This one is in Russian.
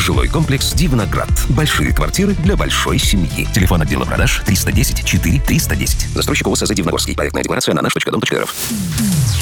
Жилой комплекс «Дивноград». Большие квартиры для большой семьи. Телефон отдела продаж 310 4 310. Застройщик ОСЗ «Дивногорский». Проектная декларация на наш.дом.рф.